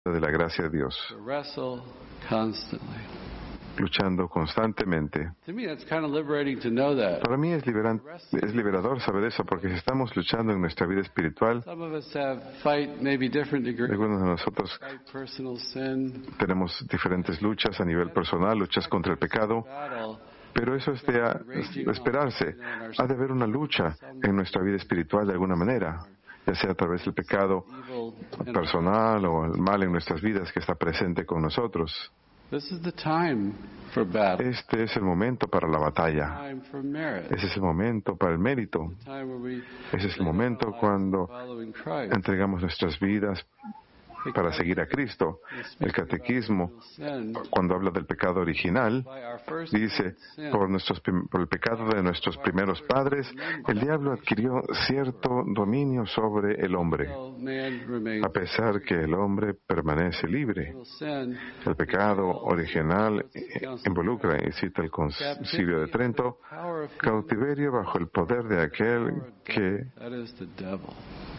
de la gracia de Dios, to wrestle constantly. luchando constantemente. To me, that's kind of liberating to know that. Para mí es liberador saber eso, porque si estamos luchando en nuestra vida espiritual, Some of us fight maybe different degrees. algunos de nosotros Fight personal sin. tenemos diferentes luchas a nivel personal, luchas contra el pecado, Battle. pero eso es de esperarse. Ha de haber una lucha en nuestra vida espiritual de alguna manera, ya sea a través del pecado Evil. personal o el mal en nuestras vidas que está presente con nosotros. This is the time for battle. Este es el momento para la batalla. Time for merit. Ese es el momento para el mérito. Time where we Ese es el momento cuando following Christ. entregamos nuestras vidas para seguir a Cristo. El catequismo, Sin. cuando habla del pecado original, By our first dice, por el pecado de nuestros primeros padres, el diablo adquirió cierto dominio sobre el hombre, man remains a pesar que el hombre permanece libre. sin. El pecado original involucra, y cita el Concilio de Trento, Power of cautiverio bajo el poder de aquel que that is the devil.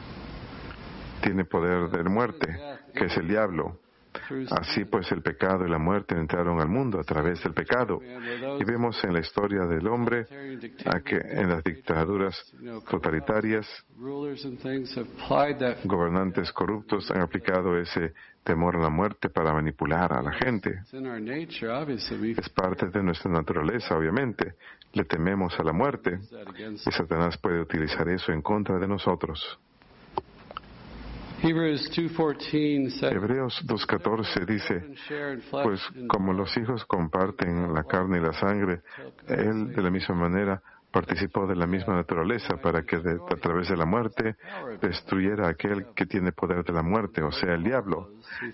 tiene poder de muerte, que es el diablo. Así pues el pecado y la muerte entraron al mundo a través del pecado. Y vemos en la historia del hombre a que en las dictaduras totalitarias, Rulers and things have applied that. gobernantes corruptos han aplicado ese temor a la muerte para manipular a la gente. It's in our nature, obviously. We Es parte de nuestra naturaleza, obviamente. Le tememos a la muerte use that against y Satanás puede utilizar eso en contra de nosotros. Hebrews 2:14 says, Hebreos 2:14 dice, share in flesh pues como los hijos comparten la carne y la sangre, él de la misma manera participó de la misma naturaleza para que a través de la muerte destruyera a aquel que tiene poder de la muerte, o sea, el diablo,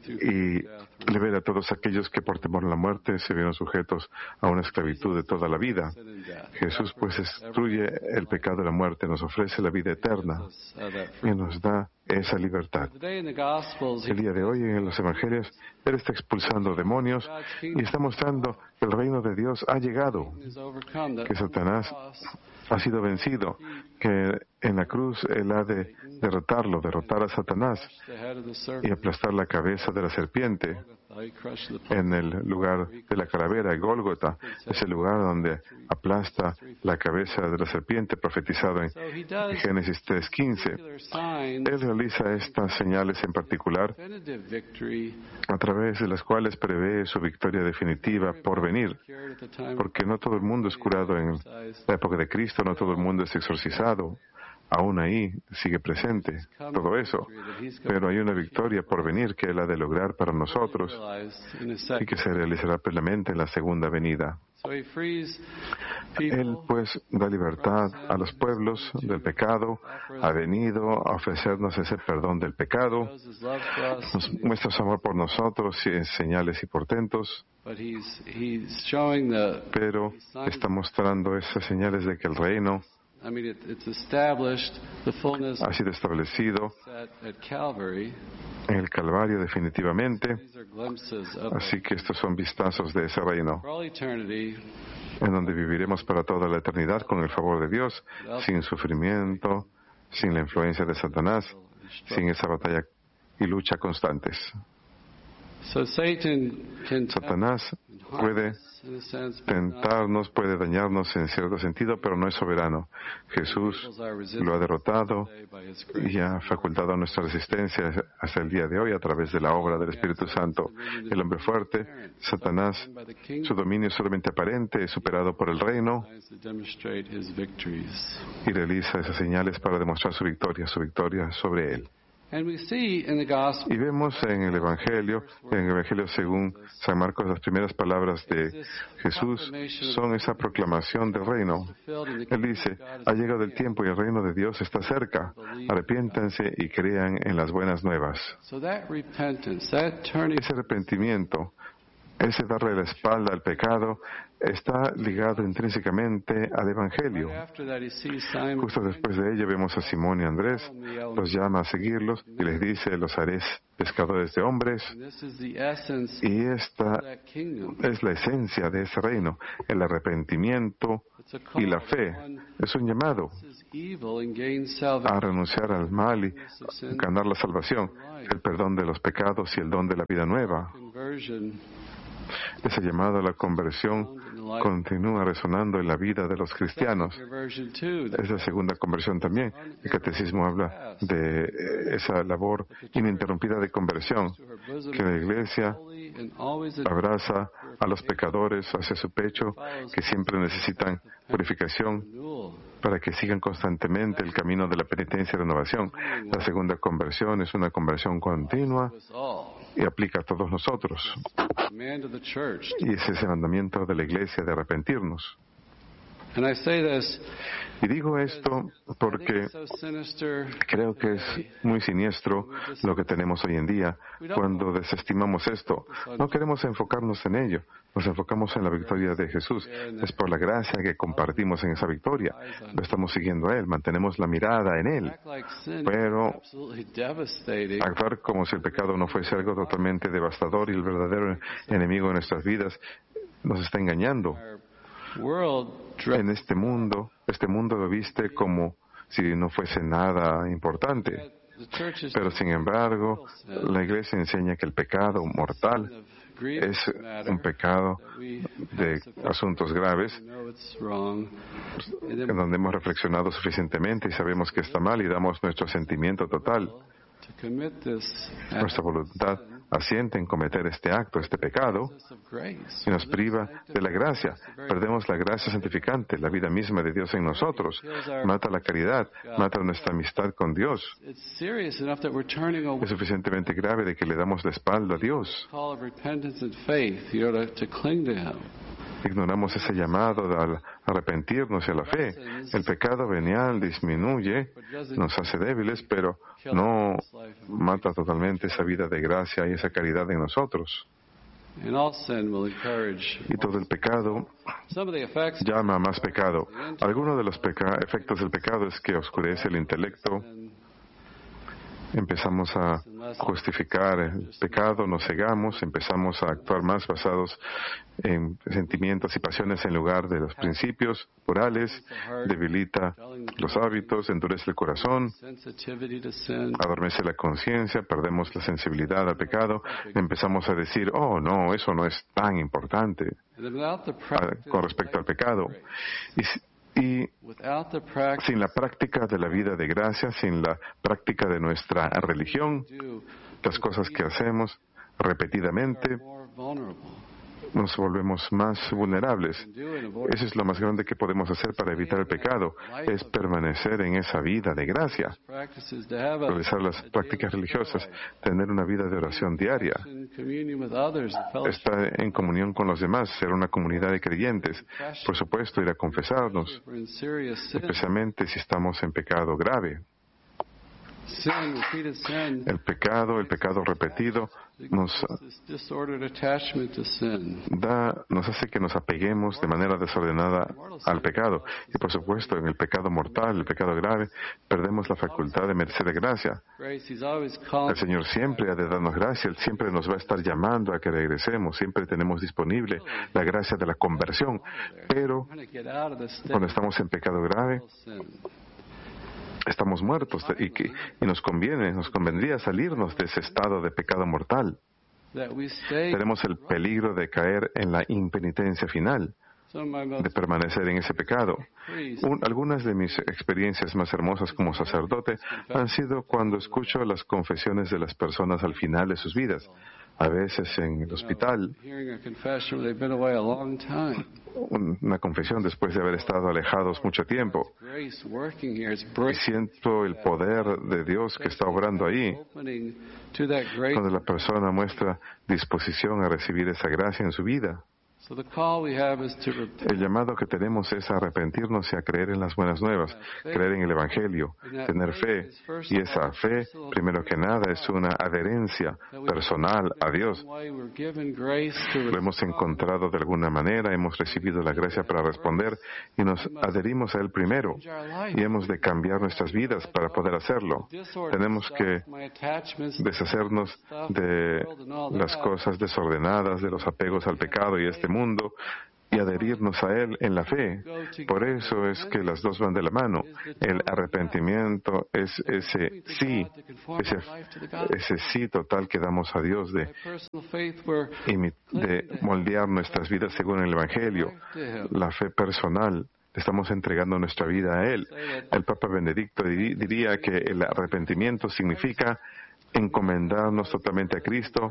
y libera a todos aquellos que por temor a la muerte se vieron sujetos a una esclavitud de toda la vida. Jesús pues destruye el pecado de la muerte, nos ofrece la vida eterna y nos da esa libertad. Today in the Gospels, El día de hoy en los Evangelios, Él está expulsando demonios y está mostrando que el reino de Dios ha llegado, is overcome. que Satanás ha sido vencido, que en la cruz Él ha de derrotar a Satanás The head of the y serpent. aplastar la cabeza de la serpiente He crushed the en el lugar de la calavera, Gólgota, es el lugar donde aplasta la cabeza de la serpiente, profetizado en So he does Génesis 3:15. particular signs Él realiza estas señales en particular definitive victory a través de las cuales prevé su victoria definitiva por venir, cured at the time porque no todo el mundo es curado en la época de Cristo, no todo el mundo es exorcizado, aún ahí sigue presente todo eso, pero hay una victoria por venir que Él ha de lograr para nosotros realized in a y second. que se realizará plenamente en la segunda venida. So he frees Él people pues da libertad a los pueblos del pecado, ha venido a ofrecernos ese perdón del pecado, shows his love for us, nos muestra su amor por nosotros y en señales y portentos, but he's showing pero está mostrando esas señales de que el reino it's established the fullness ha sido establecido set at Calvary. en el Calvario definitivamente, These are glimpses of así que estos son vistazos de ese reino, for all eternity. en donde viviremos para toda la eternidad con el favor de Dios, sin sufrimiento, sin la influencia de Satanás, sin esa batalla y lucha constantes. So Satan can Satanás puede in a sense, tentarnos, puede dañarnos en cierto sentido, pero no es soberano. Jesús lo ha derrotado by his grace. y ha facultado nuestra resistencia hasta el día de hoy a través de la obra del Espíritu Santo. El hombre fuerte, Satanás, By the king su dominio es solamente aparente, es superado por el reino to demonstrate his victories. y realiza esas señales para demostrar su victoria sobre él. And we see in the gospel Y vemos en el Evangelio según San Marcos, las primeras palabras de Jesús son esa proclamación del reino. Él dice, ha llegado el tiempo y el reino de Dios está cerca. Arrepiéntanse y crean en las buenas nuevas. so that repentance, that turning Ese arrepentimiento ese darle la espalda al pecado está ligado intrínsecamente al Evangelio. Justo después de ello vemos a Simón y Andrés, los llama a seguirlos y les dice, los haréis pescadores de hombres. Y esta es la esencia de ese reino, el arrepentimiento y la fe. Es un llamado a renunciar al mal y ganar la salvación, el perdón de los pecados y el don de la vida nueva. Ese llamado a la conversión continúa resonando en la vida de los cristianos. Es la segunda conversión también. El catecismo habla de esa labor ininterrumpida de conversión, que la Iglesia abraza a los pecadores hacia su pecho, que siempre necesitan purificación, para que sigan constantemente el camino de la penitencia y renovación. La segunda conversión es una conversión continua y aplica a todos nosotros. Y ese es el mandamiento de la Iglesia de arrepentirnos. Y digo esto porque creo que es muy siniestro lo que tenemos hoy en día cuando desestimamos esto. No queremos enfocarnos en ello, nos enfocamos en la victoria de Jesús. Es por la gracia que compartimos en esa victoria. Lo estamos siguiendo a Él, mantenemos la mirada en Él. Pero actuar como si el pecado no fuese algo totalmente devastador y el verdadero enemigo de nuestras vidas nos está engañando. En este mundo lo viste como si no fuese nada importante. Pero sin embargo, la Iglesia enseña que el pecado mortal es un pecado de asuntos graves, en donde hemos reflexionado suficientemente y sabemos que está mal y damos nuestro sentimiento total. Nuestra voluntad asiente en cometer este acto, este pecado, y nos priva de la gracia. Perdemos la gracia santificante, la vida misma de Dios en nosotros. Mata la caridad, mata nuestra amistad con Dios. Es suficientemente grave de que le damos la espalda a Dios. Ignoramos ese llamado al arrepentirnos y a la fe. El pecado venial disminuye, nos hace débiles, pero no mata totalmente esa vida de gracia y esa caridad en nosotros. Y todo el pecado llama a más pecado. Algunos de los efectos del pecado es que oscurece el intelecto. Empezamos a justificar el pecado, nos cegamos, empezamos a actuar más basados en sentimientos y pasiones en lugar de los principios morales, debilita los hábitos, endurece el corazón, adormece la conciencia, perdemos la sensibilidad al pecado, empezamos a decir, oh no, eso no es tan importante con respecto al pecado. Y sin la práctica de la vida de gracia, sin la práctica de nuestra religión, las cosas que hacemos repetidamente, nos volvemos más vulnerables. Eso es lo más grande que podemos hacer para evitar el pecado, es permanecer en esa vida de gracia, realizar las prácticas religiosas, tener una vida de oración diaria, estar en comunión con los demás, ser una comunidad de creyentes, por supuesto, ir a confesarnos, especialmente si estamos en pecado grave. El pecado repetido nos hace que nos apeguemos de manera desordenada al pecado. Y por supuesto, en el pecado mortal, el pecado grave, perdemos la facultad de merecer gracia. El Señor siempre ha de darnos gracia, Él siempre nos va a estar llamando a que regresemos, siempre tenemos disponible la gracia de la conversión. Pero cuando estamos en pecado grave, estamos muertos y nos convendría salirnos de ese estado de pecado mortal. Tenemos el peligro de caer en la impenitencia final, de permanecer en ese pecado. Algunas de mis experiencias más hermosas como sacerdote han sido cuando escucho las confesiones de las personas al final de sus vidas. A veces en el hospital, una confesión después de haber estado alejados mucho tiempo. Y siento el poder de Dios que está obrando ahí, cuando la persona muestra disposición a recibir esa gracia en su vida. So the call we have is to repent. El llamado que tenemos es a arrepentirnos y a creer en las buenas nuevas, creer en el Evangelio, tener fe. Y esa fe, primero que nada, es una adherencia personal a Dios. Lo hemos encontrado de alguna manera, hemos recibido la gracia para responder y nos adherimos a Él primero. Y hemos de cambiar nuestras vidas para poder hacerlo. Tenemos que deshacernos de las cosas desordenadas, de los apegos al pecado y a este mundo, y adherirnos a Él en la fe. Por eso es que las dos van de la mano. El arrepentimiento es ese sí total que damos a Dios de moldear nuestras vidas según el Evangelio. La fe personal. Estamos entregando nuestra vida a Él. El Papa Benedicto diría que el arrepentimiento significa encomendarnos totalmente a Cristo,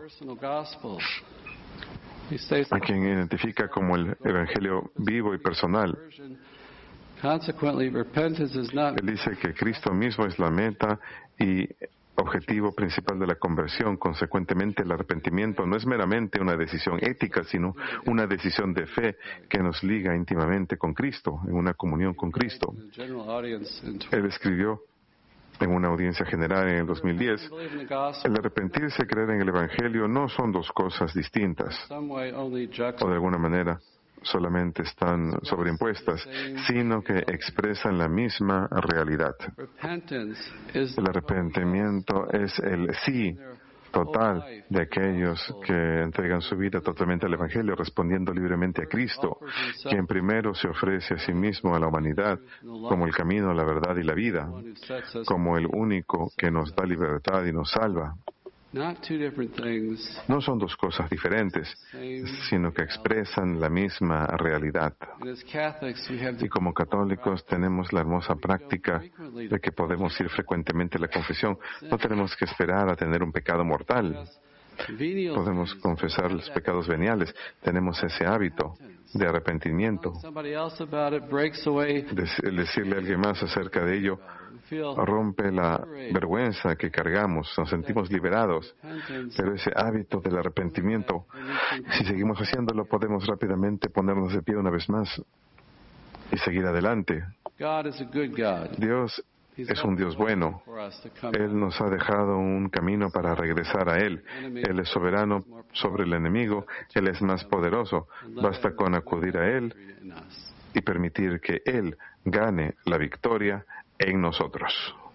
a quien identifica como el Evangelio vivo y personal. Él dice que Cristo mismo es la meta y objetivo principal de la conversión. Consecuentemente, el arrepentimiento no es meramente una decisión ética, sino una decisión de fe que nos liga íntimamente con Cristo, en una comunión con Cristo. Él escribió en una audiencia general en el 2010, el arrepentirse y creer en el Evangelio no son dos cosas distintas, o de alguna manera solamente están sobreimpuestas, sino que expresan la misma realidad. El arrepentimiento es el sí total de aquellos que entregan su vida totalmente al Evangelio, respondiendo libremente a Cristo, quien primero se ofrece a sí mismo a la humanidad como el camino, la verdad y la vida, como el único que nos da libertad y nos salva. No son dos cosas diferentes, sino que expresan la misma realidad. Y como católicos tenemos la hermosa práctica de que podemos ir frecuentemente a la confesión. No tenemos que esperar a tener un pecado mortal. Podemos confesar los pecados veniales. Tenemos ese hábito de arrepentimiento. Decirle a alguien más acerca de ello rompe la vergüenza que cargamos, nos sentimos liberados. Pero ese hábito del arrepentimiento, si seguimos haciéndolo, podemos rápidamente ponernos de pie una vez más y seguir adelante. Dios es un Dios bueno. Él nos ha dejado un camino para regresar a Él. Él es soberano sobre el enemigo. Él es más poderoso. Basta con acudir a Él y permitir que Él gane la victoria en nosotros.